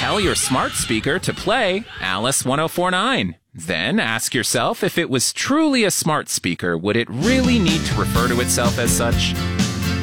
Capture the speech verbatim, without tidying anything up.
tell your smart speaker to play Alice one oh four nine. Then ask yourself, if it was truly a smart speaker, would it really need to refer to itself as such?